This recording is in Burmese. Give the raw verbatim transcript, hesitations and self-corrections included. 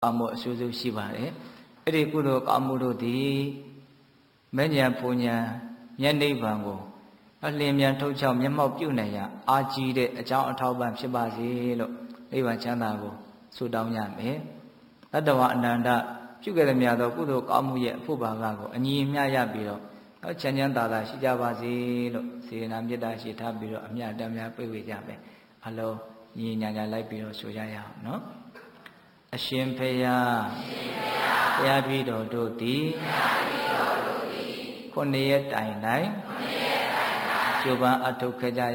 ကောင်းမှုအဆိုးဆိုးရှိပါတယ်အဲ့ဒီကုသိုလ်ကောင်းမှုတို့သည်မဉ္ဇဉ်ပူဉ္ဇဉ်မျက်နှိဗ္ဗာန်ကိုအလင်းမြန်ထုတ်ချောက်မျက်မှောက်ပြုနိုင်ရာအာကြီးတဲ့အကြောင်းအထောက်ပံ့ဖြစ်ပါစေလို့နိဗ္ဗာန်ချမ်းသာကိုဆုတောင်းရမယ်တတ္တဝအနန္တပြုခဲ့သမျှသောကုသိုလ်ကောင်းမှုရဲ့အဖို့ဘာကကိုအညီအမျှရပြီးတော့တော့ချမ်းချမ်းသာသာရှိကြပါစေလို့စေနာမေတ္တာရှိထားပြီးတော့အမြတ်တမ်းများပြေဝေကြမယ်အလုံးညီညာညာလိုက်ပြီးတော့ဆိုကြရအောင်နော်အရှင်ဖေယဘုရားပြည်တော်တို့သည်ခုနှစ်ရက်တိုင်၌ကျိုးပန်းအထုတ်ခဲ့ကြ